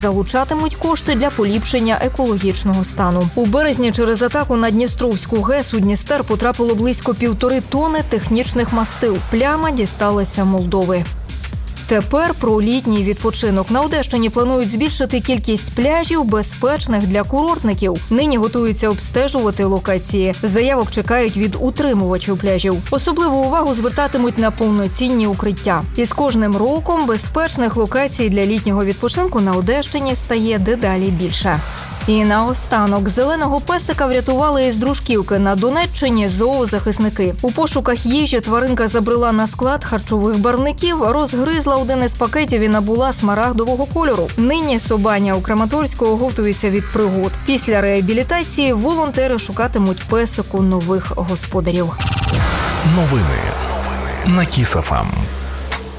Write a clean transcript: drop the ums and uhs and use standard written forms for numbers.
залучатимуть кошти для поліпшення екологічного стану. У березні через атаку на Дністровську ГЕС у Дністер потрапило близько 1,5 тонни технічних мастил. Пляма дісталася Молдови. Тепер про літній відпочинок. На Одещині планують збільшити кількість пляжів, безпечних для курортників. Нині готуються обстежувати локації. Заявок чекають від утримувачів пляжів. Особливу увагу звертатимуть на повноцінні укриття. І з кожним роком безпечних локацій для літнього відпочинку на Одещині стає дедалі більше. І наостанок, зеленого песика врятували із Дружківки. На Донеччині зоозахисники. У пошуках їжі тваринка забрела на склад харчових барвників, розгризла один із пакетів і набула смарагдового кольору. Нині Собаня у Краматорську оговтується від пригод. Після реабілітації волонтери шукатимуть песику нових господарів. Новини на Кіс ФМ.